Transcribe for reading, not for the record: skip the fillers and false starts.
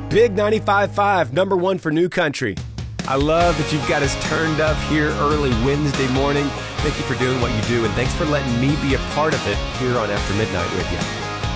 Big 95.5, number one for New Country. I love that you've got us turned up here early Wednesday morning. Thank you for doing what you do, and thanks for letting me be a part of it here on After Midnight with you.